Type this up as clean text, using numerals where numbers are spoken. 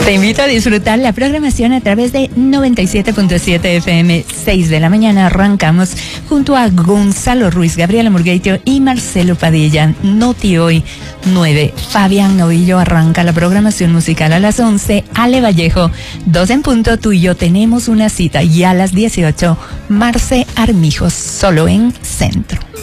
Te invito a disfrutar la programación a través de 97.7 FM, 6 de la mañana. Arrancamos junto a Gonzalo Ruiz, Gabriela Murgueitio y Marcelo Padilla. Noti Hoy 9. Fabián Novillo arranca la programación musical a las 11. Ale Vallejo, 2 en punto. Tú y yo tenemos una cita y a las 18. Marce Armijos, solo en Centro.